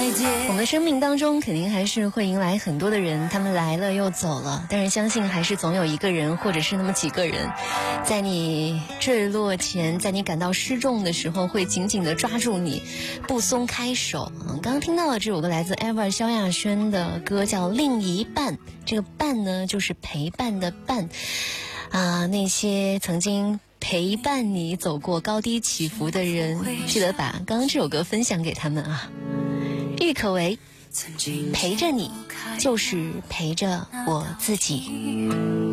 我们的生命当中肯定还是会迎来很多的人，他们来了又走了，但是相信还是总有一个人或者是那么几个人，在你坠落前，在你感到失重的时候，会紧紧地抓住你，不松开手。刚刚听到的这首歌来自 Ever 萧亚轩的歌叫《另一半》，这个伴呢就是陪伴的伴啊，那些曾经陪伴你走过高低起伏的人，记得把刚刚这首歌分享给他们啊。郁可唯，陪着你就是陪着我自己。